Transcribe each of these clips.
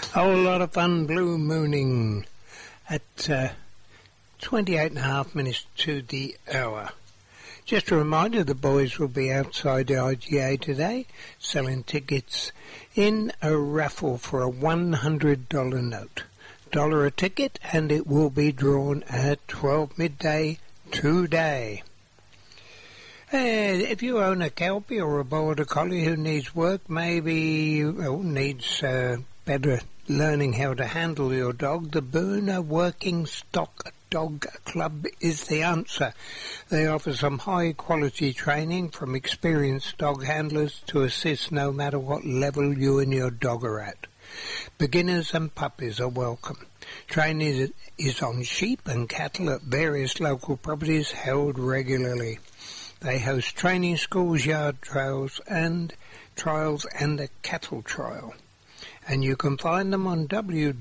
A whole lot of fun blue mooning at 28.5 to the hour. Just a reminder, the boys will be outside the IGA today selling tickets in a raffle for a $100 note. $1 a ticket, and it will be drawn at 12 midday today. If you own a Kelpie or a Border Collie who needs work, maybe needs better learning how to handle your dog, the Boona Working Stock Dog Club is the answer. They offer some high-quality training from experienced dog handlers to assist no matter what level you and your dog are at. Beginners and puppies are welcome. Training is on sheep and cattle at various local properties held regularly. They host training schools, yard trials, and a cattle trial. And you can find them on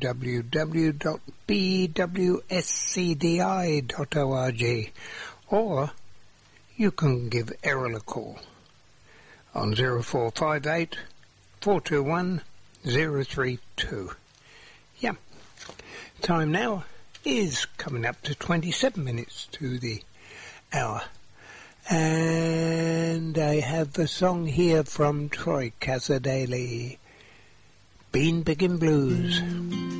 www.bwscdi.org, or you can give Errol a call on 0458 421 032. Yeah, time now is coming up to 27 minutes to the hour. And I have a song here from Troy Casadele, Bean Picking Blues.